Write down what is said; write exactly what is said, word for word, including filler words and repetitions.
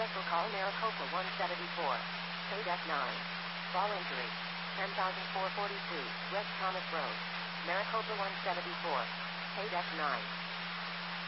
Special call Maricopa one seventy-four. Code F nine. Ball injury. ten thousand four hundred forty-two, West Thomas Road. Maricopa one seventy-four. Code F nine.